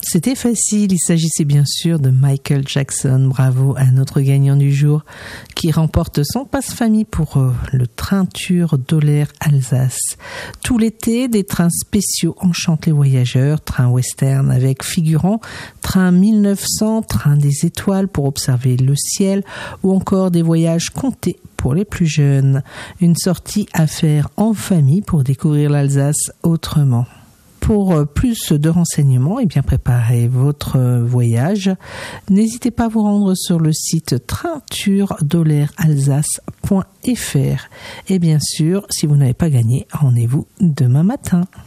C'était facile, il s'agissait bien sûr de Michael Jackson. Bravo à notre gagnant du jour qui remporte son passe-famille pour le train Tur Dolair Alsace. Tout l'été, des trains spéciaux enchantent les voyageurs, train western avec figurants, train 1900, train des étoiles pour observer le ciel ou encore des voyages comptés pour les plus jeunes. Une sortie à faire en famille pour découvrir l'Alsace autrement. Pour plus de renseignements et bien préparer votre voyage, n'hésitez pas à vous rendre sur le site trainturdolairalsace.fr. Et bien sûr, si vous n'avez pas gagné, rendez-vous demain matin.